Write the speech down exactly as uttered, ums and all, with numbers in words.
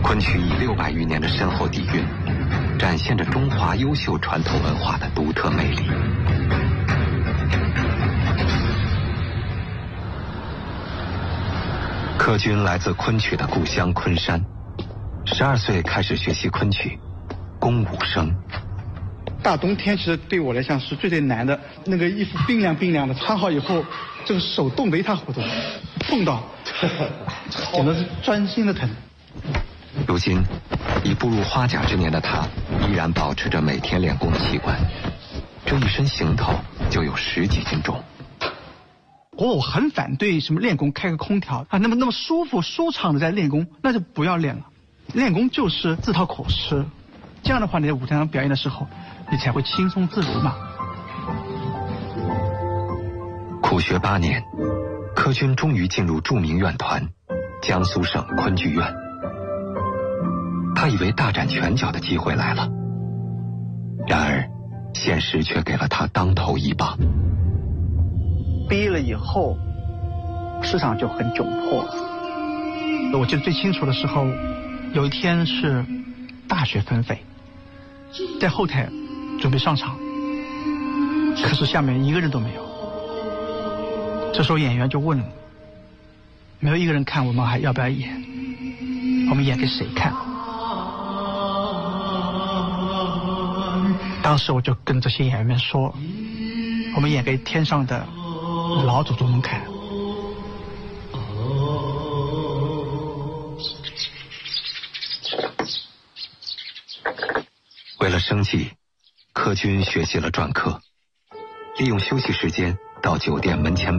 昆曲以六百余年的深厚底蕴，展现着中华优秀传统文化的独特魅力。柯军来自昆曲的故乡昆山，十二岁开始学习昆曲，攻武生。 大冬天其实对我来讲是最最难的，那个衣服冰凉冰凉的，穿好以后，这个手冻得一塌糊涂，碰到，简直是钻心的疼。 如今，已步入花甲之年的他，依然保持着每天练功的习惯，这一身行头就有十几斤重。 我很反对什么练功开个空调啊，那么那么舒服舒畅的在练功，那就不要练了。练功就是自讨苦吃，这样的话你在舞台上表演的时候，你才会轻松自如嘛。 苦学八年，柯军终于进入著名院团江苏省昆剧院。他以为大展拳脚的机会来了，然而现实却给了他当头一棒。 毕业了以后，市场就很窘迫。我记得最清楚的时候，有一天是大雪纷飞，在后台准备上场，可是下面一个人都没有。这时候演员就问了，没有一个人看，我们还要不要演？我们演给谁看？当时我就跟这些演员们说，我们演给天上的老祖宗们看。 为了生计，柯军学习了篆刻，利用休息时间到酒店门前